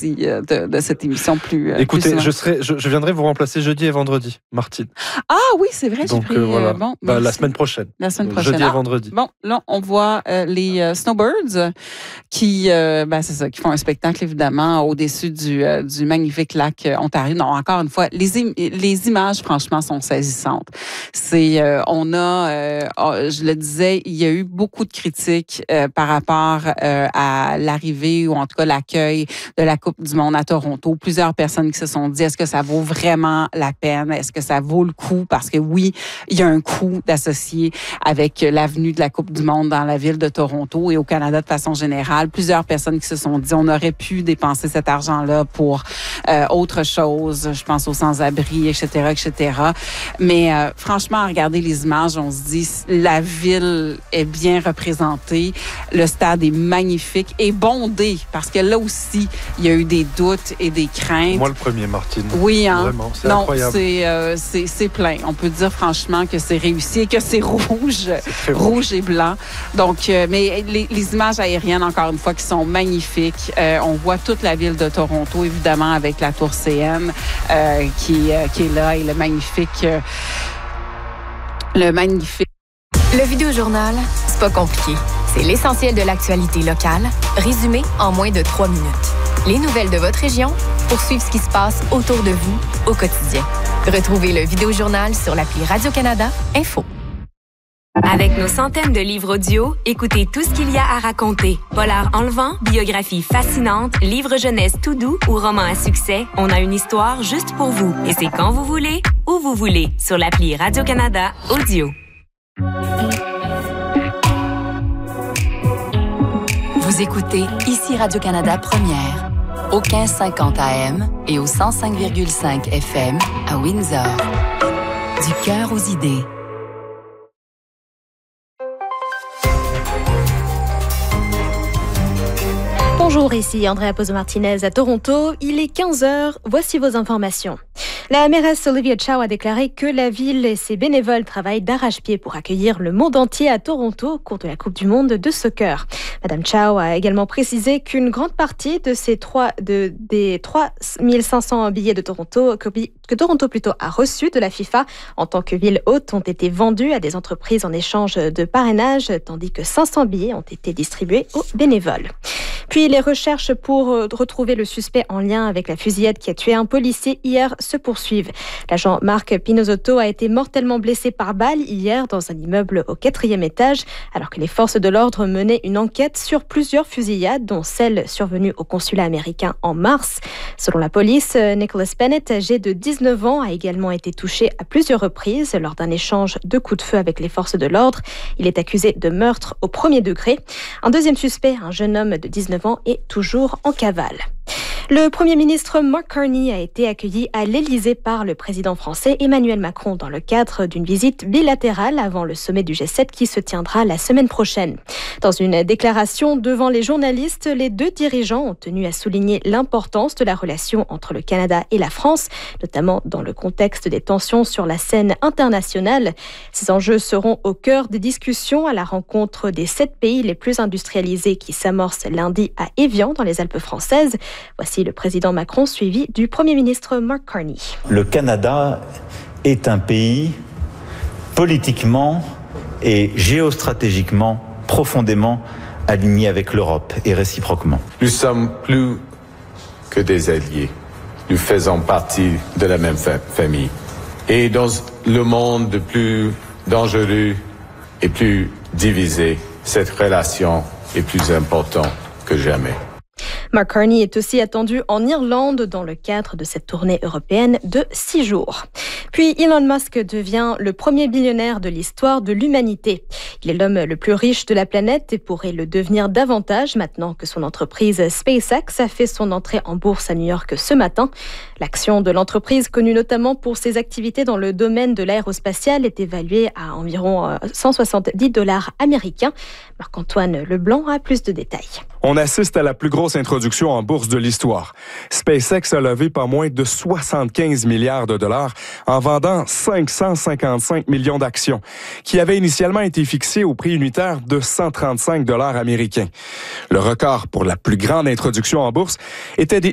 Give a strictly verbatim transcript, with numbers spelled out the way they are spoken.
ici euh, de, de cette émission plus. Euh, Écoutez, plus je serai, je, je viendrai vous remplacer jeudi et vendredi, Martine. Ah oui, c'est vrai. Donc j'ai pris, euh, voilà. euh, bon, bah, la semaine prochaine. La semaine Donc, prochaine. Jeudi ah, et vendredi. Bon, là, on voit euh, les euh, Snowbirds qui, euh, ben, c'est ça, qui font un spectacle évidemment au-dessus du, euh, du magnifique lac euh, Ontario. Non, encore une fois, les, im- les images, franchement, sont saisissantes. C'est, euh, on a, euh, oh, je le disais, il y a eu beaucoup de critiques euh, par rapport euh, à l'arrivée ou en tout cas l'accueil de la Coupe du Monde à Toronto. Plusieurs personnes qui se sont dit, est-ce que ça vaut vraiment la peine? Est-ce que ça vaut le coup? Parce que oui, il y a un coût d'associer avec l'avenue de la Coupe du Monde dans la ville de Toronto et au Canada de façon générale. Plusieurs personnes qui se sont dit, on aurait pu dépenser cet argent-là pour euh, autre chose. Je pense aux sans-abri, et cetera, et cetera. Mais euh, franchement, à regarder les images, on se dit, la ville est bien représentée. Le stade est magnifique et bondé parce que là aussi, il y a eu des doutes et des craintes. Moi, le premier, Martine. Oui, hein? Vraiment, c'est non, incroyable. c'est, euh, c'est, c'est plein. On peut dire franchement que c'est réussi et que c'est rouge, c'est rouge. rouge et blanc. Donc, euh, mais les, les images aériennes, encore une fois, qui sont magnifiques. Euh, on voit toute la ville de Toronto, évidemment, avec la tour C N euh, qui, euh, qui est là et le magnifique... Euh, le magnifique... Le Vidéojournal, c'est pas compliqué. C'est l'essentiel de l'actualité locale, résumé en moins de trois minutes. Les nouvelles de votre région pour suivre ce qui se passe autour de vous au quotidien. Retrouvez le Vidéojournal sur l'appli Radio-Canada Info. Avec nos centaines de livres audio, écoutez tout ce qu'il y a à raconter. Polar enlevant, biographie fascinante, livre jeunesse tout doux ou roman à succès, on a une histoire juste pour vous. Et c'est quand vous voulez, où vous voulez, sur l'appli Radio-Canada Audio. Vous écoutez ici Radio-Canada Première, au quinze cinquante A M et au cent cinq virgule cinq F M à Windsor. Du cœur aux idées. Bonjour, ici Andrea Pozo-Martinez à Toronto. Il est quinze heures, voici vos informations. La mairesse Olivia Chow a déclaré que la ville et ses bénévoles travaillent d'arrache-pied pour accueillir le monde entier à Toronto au cours de la Coupe du monde de soccer. Madame Chow a également précisé qu'une grande partie de ces trois, de, des trois mille cinq cents billets de Toronto que, que Toronto plutôt a reçus de la FIFA en tant que ville hôte ont été vendus à des entreprises en échange de parrainage, tandis que cinq cents billets ont été distribués aux bénévoles. Puis les recherches pour retrouver le suspect en lien avec la fusillade qui a tué un policier hier se poursuivent. L'agent Marc Pinozotto a été mortellement blessé par balle hier dans un immeuble au quatrième étage, alors que les forces de l'ordre menaient une enquête sur plusieurs fusillades, dont celle survenue au consulat américain en mars. Selon la police, Nicholas Bennett, âgé de dix-neuf ans, a également été touché à plusieurs reprises lors d'un échange de coups de feu avec les forces de l'ordre. Il est accusé de meurtre au premier degré. Un deuxième suspect, un jeune homme de dix-neuf ans, est toujours en cavale. Le Premier ministre Mark Carney a été accueilli à l'Élysée par le président français Emmanuel Macron dans le cadre d'une visite bilatérale avant le sommet du G sept qui se tiendra la semaine prochaine. Dans une déclaration devant les journalistes, les deux dirigeants ont tenu à souligner l'importance de la relation entre le Canada et la France, notamment dans le contexte des tensions sur la scène internationale. Ces enjeux seront au cœur des discussions à la rencontre des sept pays les plus industrialisés qui s'amorce lundi à Évian dans les Alpes françaises. Voici le président Macron suivi du Premier ministre Mark Carney. Le Canada est un pays politiquement et géostratégiquement profondément aligné avec l'Europe et réciproquement. Nous sommes plus que des alliés. Nous faisons partie de la même fa- famille. Et dans le monde de plus dangereux et plus divisé, cette relation est plus importante que jamais. Mark Carney est aussi attendu en Irlande dans le cadre de cette tournée européenne de six jours. Puis Elon Musk devient le premier billionnaire de l'histoire de l'humanité. Il est l'homme le plus riche de la planète et pourrait le devenir davantage maintenant que son entreprise SpaceX a fait son entrée en bourse à New York ce matin. L'action de l'entreprise, connue notamment pour ses activités dans le domaine de l'aérospatial, est évaluée à environ cent soixante-dix dollars américains. Marc-Antoine Leblanc a plus de détails. On assiste à la plus grosse introduction en bourse de l'histoire. SpaceX a levé pas moins de soixante-quinze milliards de dollars en vendant cinq cent cinquante-cinq millions d'actions, qui avaient initialement été fixées au prix unitaire de cent trente-cinq dollars américains. Le record pour la plus grande introduction en bourse était détenu